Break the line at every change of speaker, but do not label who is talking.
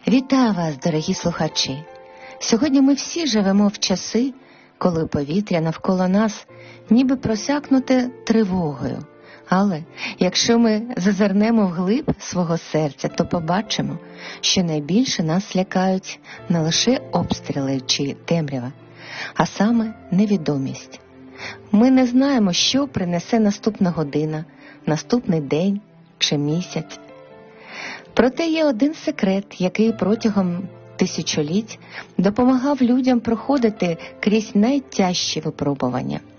Вітаю вас, дорогі слухачі! Сьогодні ми всі живемо в часи, коли повітря навколо нас ніби просякнуте тривогою. Але якщо ми зазирнемо вглиб свого серця, то побачимо, що найбільше нас лякають не лише обстріли чи темрява, а саме невідомість. Ми не знаємо, що принесе наступна година, наступний день чи місяць. Проте є один секрет, який протягом тисячоліть допомагав людям проходити крізь найтяжчі випробування –